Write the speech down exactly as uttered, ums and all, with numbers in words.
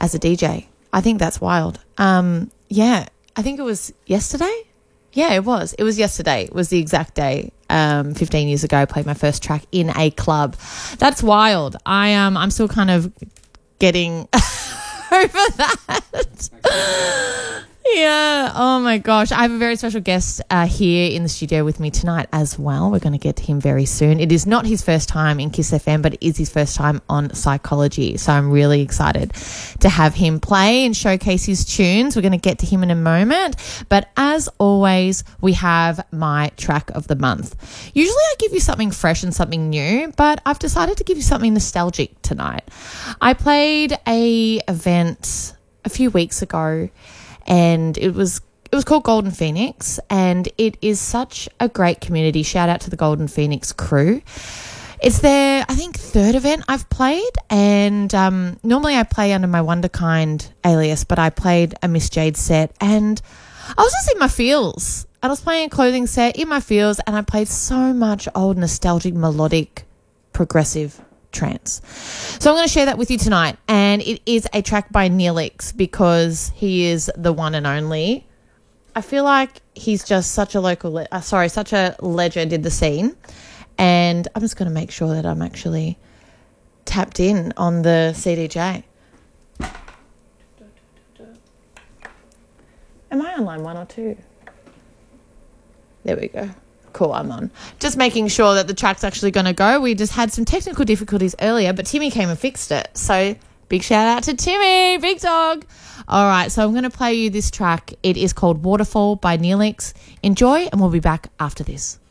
as a D J. I think that's wild. Um, yeah, I think it was yesterday. Yeah, it was. It was yesterday. It was the exact day. Um, fifteen years ago, I played my first track in a club. That's wild. I um, I'm still kind of getting over that. Yeah. Oh, my gosh. I have a very special guest uh, here in the studio with me tonight as well. We're going to get to him very soon. It is not his first time in Kiss F M, but it is his first time on Psychology. So I'm really excited to have him play and showcase his tunes. We're going to get to him in a moment. But as always, we have my track of the month. Usually I give you something fresh and something new, but I've decided to give you something nostalgic tonight. I played a event a few weeks ago, and it was it was called Golden Phoenix, and it is such a great community. Shout out to the Golden Phoenix crew. It's their, I think, third event I've played, and um, normally I play under my Wonderkind alias, but I played a Miss Jade set, and I was just in my feels. And I was playing a clothing set in my feels, and I played so much old nostalgic melodic progressive trance. So I'm going to share that with you tonight, and it is a track by Neelix because he is the one and only. I feel like he's just such a local, le- uh, sorry, such a legend in the scene, and I'm just going to make sure that I'm actually tapped in on the C D J. Am I on line one or two? There we go. Cool, I'm on. Just making sure that the track's actually going to go. We just had some technical difficulties earlier, but Timmy came and fixed it. So big shout out to Timmy, big dog. All right, so I'm going to play you this track. It is called Waterfall by Neelix. Enjoy, and we'll be back after this.